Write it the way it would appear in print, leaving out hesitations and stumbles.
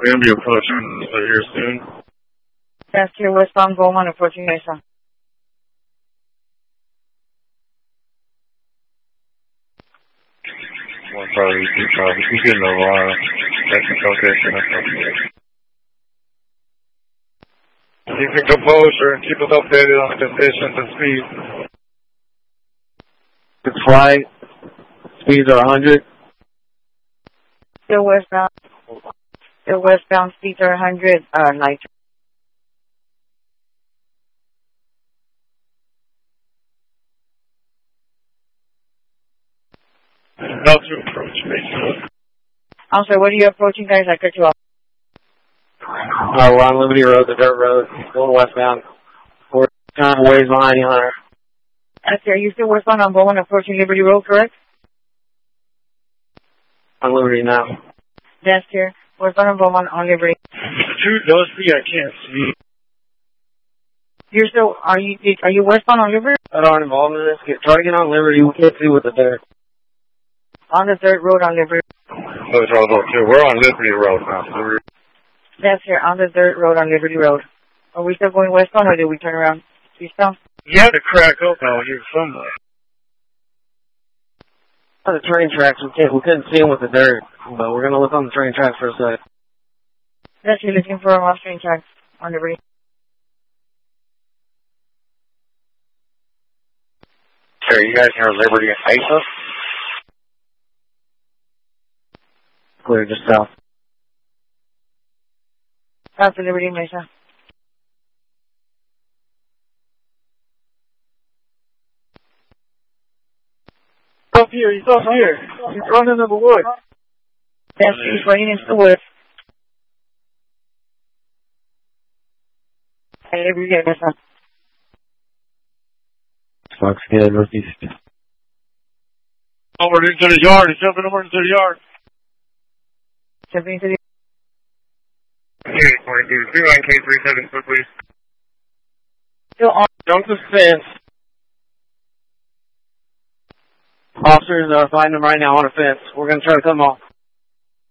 We're going to be approaching here soon. That's your westbound Beaumont approaching Mesa. One probably, two probably. He's getting a lot of Keep your composure and keep us updated on conditions and speed. It's flight. Speeds are 100. Still westbound speeds are 100, night. Not to approach me. I'm sorry, what are you approaching, guys? I cut you off. We're on Liberty Road, the dirt road, going westbound. We're kind of ways behind you, Hunter. That's are you still westbound on Beaumont approaching Liberty Road, correct? On Liberty now. That's here. Westbound on Beaumont on Liberty. Too dusty, I can't see. You're still, are you westbound on Liberty? That aren't involved in this. Try to get on Liberty. We can't see with the dirt. On the dirt road on Liberty. We're on Liberty Road now. That's here, on the dirt road on Liberty Road. Are we still going westbound or did we turn around eastbound? You had to crack open out here somewhere. On the train tracks, we couldn't see them with the dirt, but we're going to look on the train tracks for a sec. That's you're looking for off train tracks on Liberty. Sir, you guys near Liberty and Mesa? Clear, just south. South of Liberty Mesa. Up here, he's up here. He's running in the woods. That's he's running into the woods. Hey, Liberty Mesa. Fox good, northeast. Over into the yard. He's jumping over into the yard. Jumping into the K-22, 29K37, please. still on. Jump the fence. Officers are finding them right now on a fence. We're going to try to cut them off.